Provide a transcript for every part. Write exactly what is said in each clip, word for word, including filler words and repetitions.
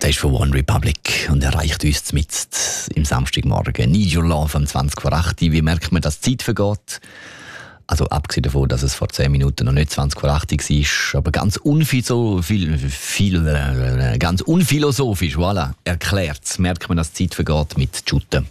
Der ist von One Republic und erreicht uns mitten im Samstagmorgen. Need Your Love am zwanzig vor acht. Wie merkt man, dass die Zeit vergeht? Also abgesehen davon, dass es vor zehn Minuten noch nicht zwanzig vor acht war, aber ganz, unphilo viel, viel, äh, ganz unphilosophisch, voilà, erklärt, merkt man, dass die Zeit vergeht mit Shooten.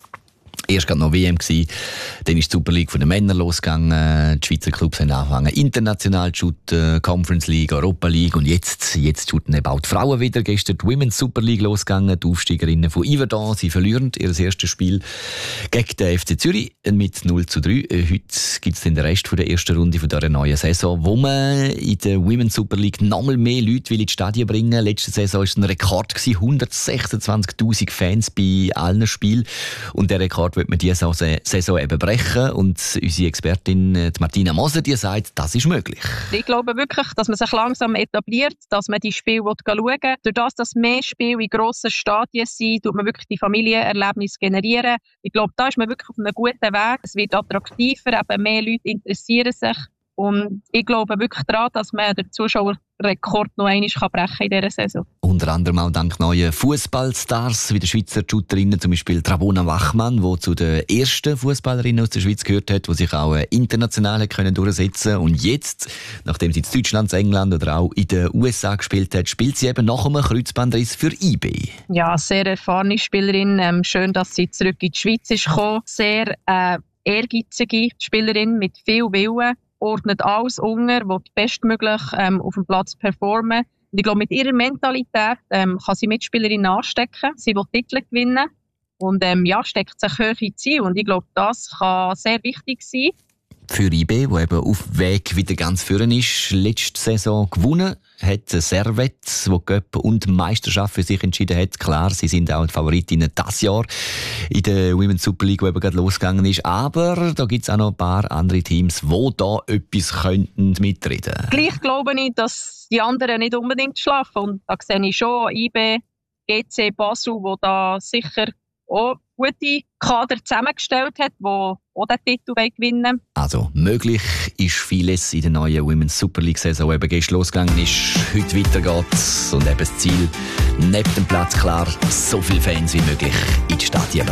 Erst gerade noch W M gsi, dann ist die Super League von den Männern losgegangen. Die Schweizer Clubs haben angefangen international zu shooten, Conference League, Europa League und jetzt, jetzt shooten eben auch die Frauen wieder. Gestern die Women's Super League losgegangen. Die Aufsteigerinnen von Yverdon, sie verlieren ihr erstes Spiel gegen den F C Zürich mit null zu drei. Heute gibt es den Rest der ersten Runde dieser neuen Saison, wo man in der Women's Super League nochmal mehr Leute will ins Stadion bringen will. Letzte Saison war es ein Rekord, hundertsechsundzwanzigtausend Fans bei allen Spielen. Und der Rekord wird man diese Saison eben brechen. Und unsere Expertin die Martina Moser, die sagt, das ist möglich. Ich glaube wirklich, dass man sich langsam etabliert, dass man die Spiele schauen will. Durch das, dass mehr Spiele in grossen Stadien sind, tut man wirklich die Familienerlebnisse generieren. Ich glaube, da ist man wirklich auf einem guten Weg. Es wird attraktiver, eben mehr Leute interessieren sich. Und ich glaube wirklich daran, dass man den Zuschauerrekord noch einmal brechen kann in dieser Saison. Unter anderem auch dank neuen Fußballstars wie der Schweizer Shooterinnen, zum Beispiel Travona Wachmann, die zu den ersten Fußballerinnen aus der Schweiz gehört hat, die sich auch international können durchsetzen können. Und jetzt, nachdem sie in Deutschland, in England oder auch in den U S A gespielt hat, spielt sie eben nach einem Kreuzbandriss für I B. Ja, sehr erfahrene Spielerin. Ähm, schön, dass sie zurück in die Schweiz ist gekommen. Sehr äh, ehrgeizige Spielerin mit viel Willen. Ordnet alles unter, will bestmöglich ähm, auf dem Platz performen. Und ich glaube, mit ihrer Mentalität ähm, kann sie Mitspielerinnen anstecken. Sie will Titel gewinnen und ähm, ja, steckt sich hoch in Ziel. Und ich glaube, das kann sehr wichtig sein. Für I B, der eben auf Weg wieder ganz vorne ist, letzte Saison gewonnen hat Servette, die Göpp und Meisterschaft für sich entschieden hat. Klar, sie sind auch die Favoritinnen dieses Jahr in der Women's Super League, die eben gerade losgegangen ist. Aber da gibt es auch noch ein paar andere Teams, die da etwas könnten mitreden könnten. Gleich glaube ich, dass die anderen nicht unbedingt schlafen. Und da sehe ich schon I B, G C Basel, die da sicher auch gute Kader zusammengestellt hat, die auch den Titel gewinnen wollen. Also, möglich ist vieles in der neuen Women's Super League-Saison, die eben gestern losgegangen ist. Heute weitergeht und eben das Ziel, neben dem Platz klar, so viele Fans wie möglich in die Stadien bringen.